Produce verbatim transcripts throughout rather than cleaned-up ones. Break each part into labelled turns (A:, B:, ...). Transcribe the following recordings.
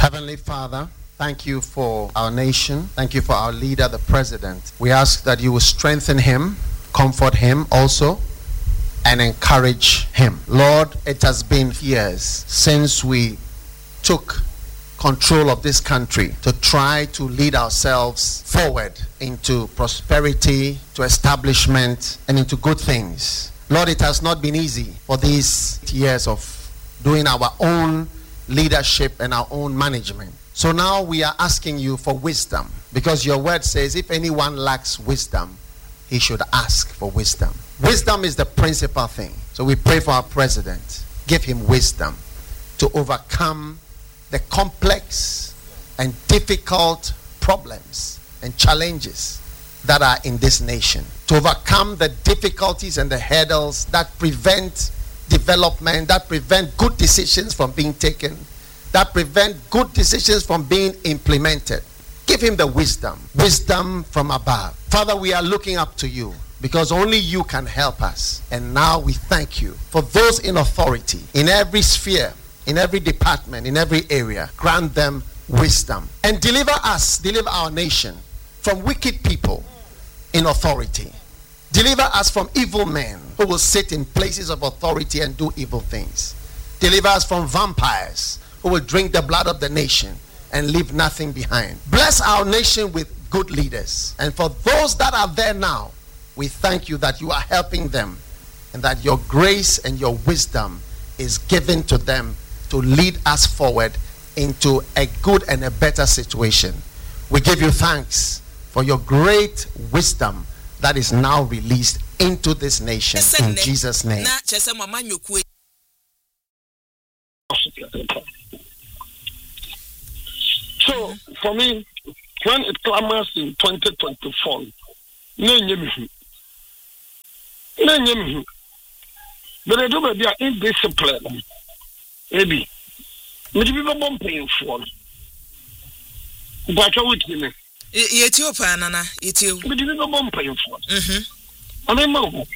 A: Heavenly Father, thank you for our nation. Thank you for our leader, the president. We ask that you will strengthen him, comfort him also, and encourage him. Lord, it has been years since we took control of this country to try to lead ourselves forward into prosperity, to establishment, and into good things. Lord, it has not been easy for these years of doing our own leadership and our own management. So now we are asking you for wisdom, because your word says if anyone lacks wisdom, he should ask for wisdom. Wisdom is the principal thing. So we pray for our president. Give him wisdom to overcome the complex and difficult problems and challenges that are in this nation. To overcome the difficulties and the hurdles that prevent development, that prevent good decisions from being taken, that prevent good decisions from being implemented. Give him the wisdom, wisdom from above. Father, we are looking up to you because only you can help us. And now we thank you for those in authority, in every sphere, in every department, in every area. Grant them wisdom and deliver us, deliver our nation from wicked people in authority. Deliver us from evil men who will sit in places of authority and do evil things. Deliver us from vampires who will drink the blood of the nation and leave nothing behind. Bless our nation with good leaders. And for those that are there now, we thank you that you are helping them and that your grace and your wisdom is given to them to lead us forward into a good and a better situation. We give you thanks for your great wisdom that is now released into this nation in Jesus' name.
B: So, for me, when it clamors in twenty twenty-four, but I do be indisciplined. Maybe, maybe people won't pay for it. But I would give me.
C: Ethiopia, Nana, Ethiopia.
B: Maybe people won't pay for it. Mm-hmm. I mean,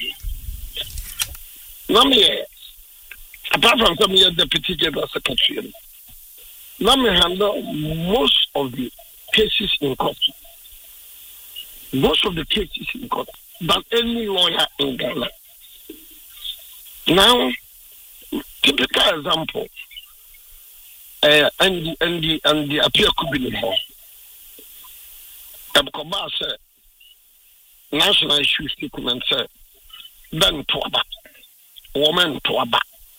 B: no, me. Apart from some years, deputy general secretary. Now me handle most of the cases in court. Most of the cases in court than any lawyer in Ghana. Now, typical example, uh, and the and the and the appeal could be in more. Abkoba said, national issue statement said, Ben Tuaba, woman Tuaba.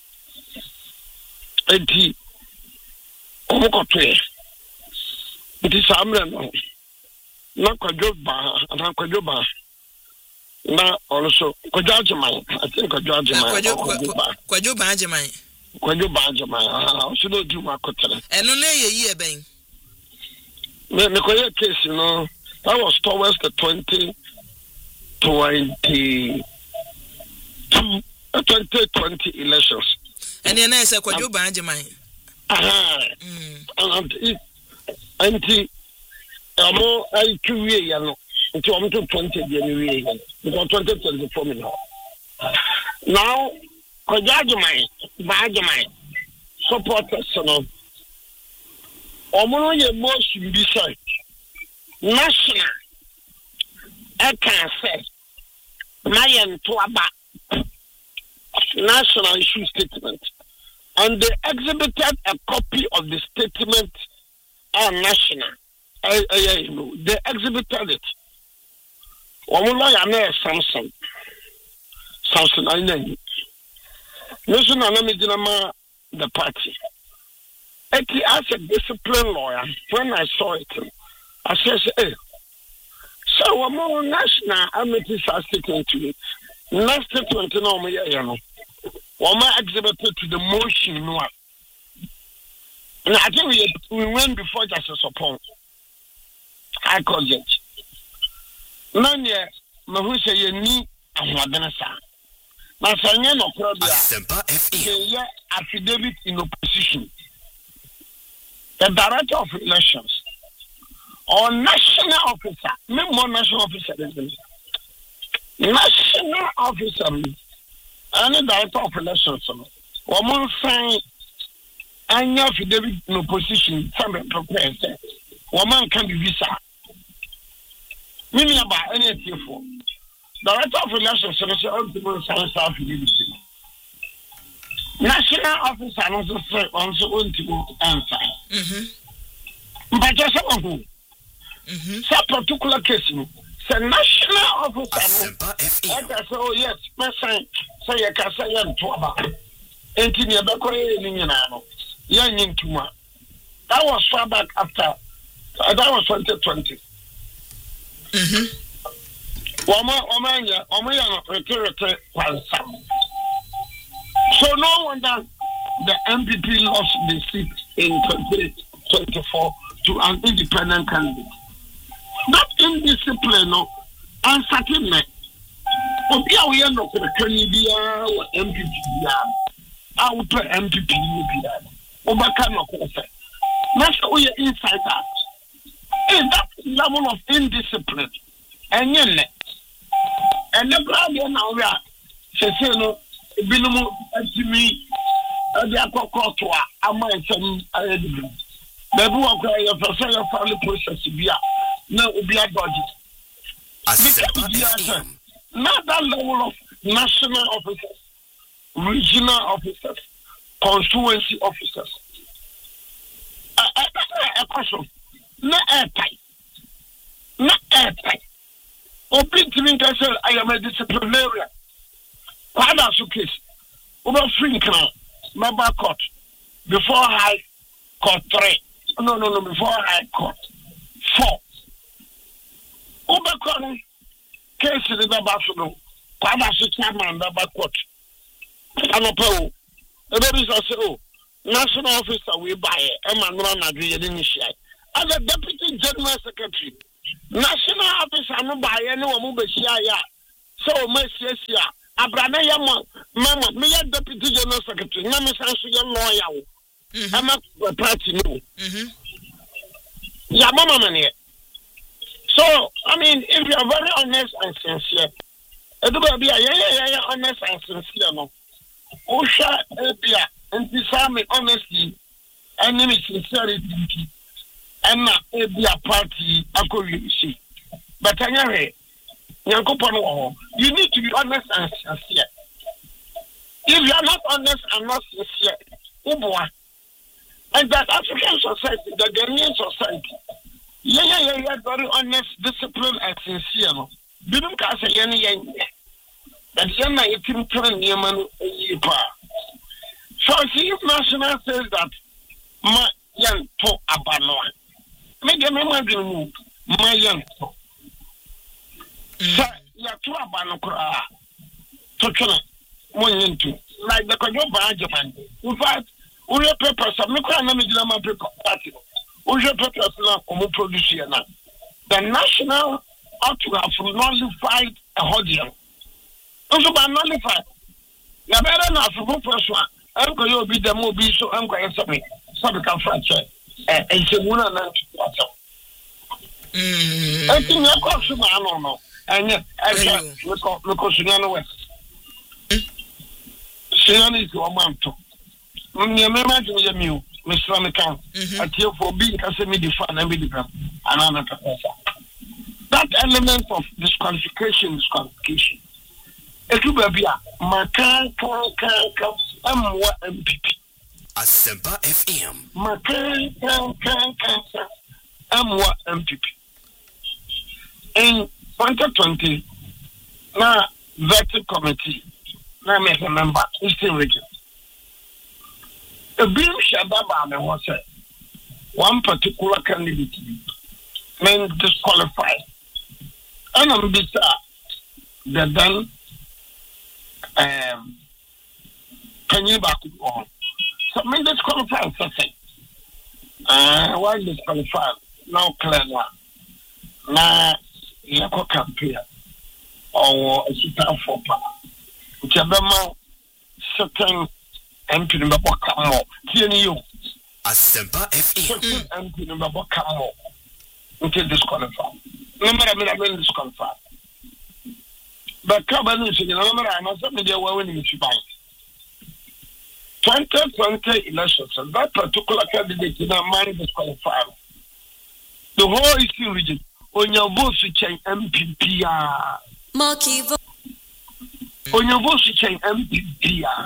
B: Eti omokotoe it is amran na kwadwo ba na kwadwo ba na also kwadwo ajeman I think kwadwo ajeman
C: kwadwo ba ajeman
B: kwadwo ba ajeman ah so no di ma kotere
C: eno na yeyi eben
B: me me koye case no that was towards the twenty twenty twenty twenty elections.
C: And then I said, "Kwadwo Banjimai."
B: Aha. And anti, amo I two years yano. Until I'm to twenty January yano. Because twenty twenty four me now. Now, Kwadwo Banjimai supporters no. Omo ye motion be say national. I can say, Mayan Tuaba. National issue statement, and they exhibited a copy of the statement on national. I, I, I know they exhibited it. Omula yame Samson, Samson I know. National Namidinama the party. Eti as a disciplined lawyer, when I saw it, I said, "Hey, so we're more national." I'm statement to it. Next statement, no, me, you know. Wama exhibited to the motion, no. And I think we, we went before Justice Upon. I call judge. None yet, Mahu say you need a Wadanasa. Masanya no problem. Yeah, affidavit in opposition. The director of elections or national officer, maybe more national officer than this. National officer and the director of elections, woman sign anya affidavit no position some prepare say woman can be visa mimi aba any tiefo director of relations service on the science affidavit national officer no so say on so on to answer mhm but just who mhm that particular case no say national officer no I say oh yes person say you can say you to aba enti ne be koye ni nyina no ya nyintuma that was far back after uh, that was twenty twenty mhm wama wama nya wama ya no retirete kwansa so no wonder the M P P lost the seat in twenty twenty-four to an independent candidate. That indiscipline no uncertainty obi a we no ko twani bia o M P P bia a wo pe M P P bia obaka no ko fe na so we inside that is that level of indiscipline and yen and the problem now we are say no binumu atimi ade akoko to a ama nsem ayedi bebu akwa ya fasa ya family process bia na obi adodge not that level of national officers, regional officers, constituency officers. A question, not airtight, not airtight. Open to me, I am a disciplinarian. Why that's the case? Over free crown, member court, before high court three. No, no, no, before high court four. Over court. Case the Babasuno, Quadasu Chairman, Baba Court. Anopo, the babies are so national officer we buy it, Emmanuel Nadri initiate. As a deputy general secretary, national officer no buy anyone move Shia. So, Messia, Abrana Yama, Mamma, me deputy general secretary, Namisan lawyer. I'm a party no. Yamama man. So, I mean, if you are very honest and sincere, it will be a yeah, yeah, yeah, honest and sincere. No, Osha, Ebia, and disarming honesty, enemy sincerity, and not Ebia party, I could see. But anyway, you need to be honest and sincere. If you are not honest and not sincere, Uboa, and that African society, the Ghanaian society, yeah, yeah, yeah, yeah, very honest, disciplined, and sincere. No, didn't cast a yen yen. That yen I can turn Yemen a pa. So if national says that my young to abano, make them imagine my young to. So you are to abano kra to chana one into like the Koyo Bajaman. In fact, we have papers, some look at the paper party. The national ought to have nullified a audience. Also, by nullified, you better not for first one. I'm going to be the movie, so I'm going to submit some franchise and it's a woman and I think you're close, I don't know. And yet, I can't look up because you know what. Sian is your man too. When you imagine you. Mister American, I tell for being a me define and be the another professor. That element of disqualification, disqualification. It will be a Macan, can, can, can, M P P.
D: Asempa F M.
B: Macan, can, can, can, M P P. In twenty twenty, now, vetting committee, now make a member, Eastern Region. A beam Shababa was said one particular candidate men disqualified. And I'm bitter the then um can you back on? So men disqualified something. Uh why disqualified? Now clear one. Now Yako campaign or a super for power. Which are certain M P number come more. You
D: Asempa F M.
B: M P number come more. Until disqualified. Number I mean I mean disqualified. But Cabanu said, "No, I'm not something there when you buy." twenty twenty elections, and that particular candidate in a man disqualified. The whole Eastern region, on your vote to change M P P R.
E: Marky vote.
B: On your vote to change M P P R.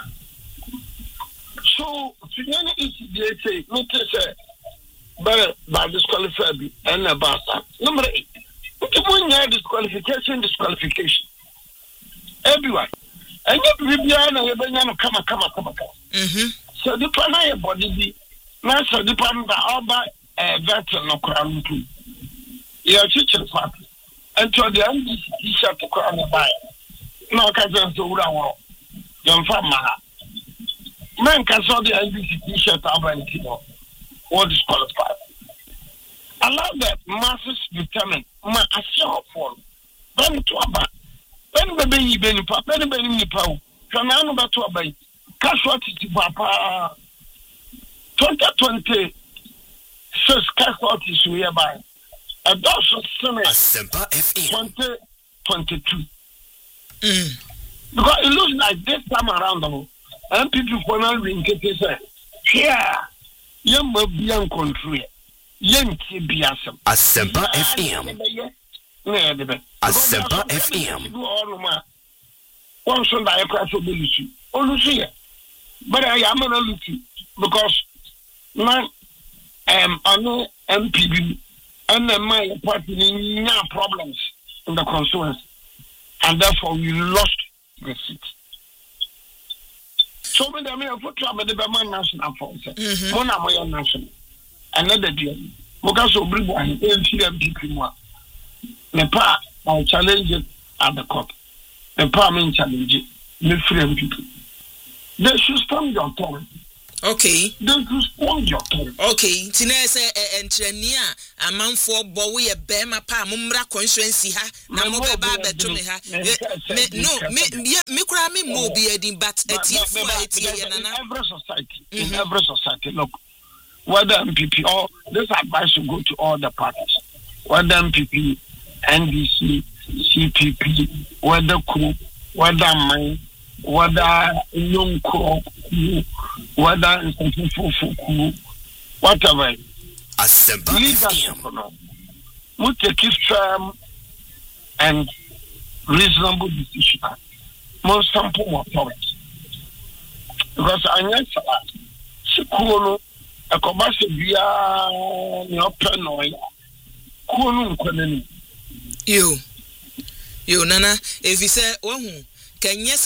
B: So, to any issue, they say, notice, but by disqualified and about that. Number eight. When you disqualification, disqualification. Everyone. And you be on a banana, come, come, come, come. So the plan of body, not so the plan that all by a veteran of crown too. You are teaching party. And to the end, he shut to crown a buyer. No, cousin to Ura, young farmer. Man can saw the N B C T shirt up and Tino. What is qualified? Allow that masses determine my assure for them to about. When the baby benny papa, when the baby papa, can I know about to obey? Casualty to papa twenty twenty six casualties whereby a dozen
D: Asempa F M
B: twenty twenty two. Because it looks like this time around, and people for now ring it say, here, you must be on country. Young Tibiasam.
D: Asempa F M. Asempa F M.
B: One Sunday I cross over Lucy. Oh, Lucy. But I am not Lucy because now um, I know M P B and my party no problems in the constituency, and therefore we lost the seat. So when I mean, I put trouble with the man national force, one of my national. Another deal. Mokaso Bribo and M P P more. Nepa, I'll challenge it at the court. Nepa, I challenge it. Me free M P P. They should stand your authority.
C: Okay.
B: They should stand your authority.
C: Okay. Tina say entrania a man for boy a bema pa mumra constituency ha na mo be ba beto me ha. No, me me kura me mo bi edin but etifu etie na na.
B: Every society, in every society, look. Whether M P P or this advice should go to all the parties. Whether M P P, N D C, C P P, whether K, whether mine, whether young K, whether Fufu, whatever.
D: Asempa
B: Leadership, we take it firm and reasonable decision. Most simple authority. Because I know that. A commercial via your pen or
C: you, you, Nana, if you say, oh, can yes,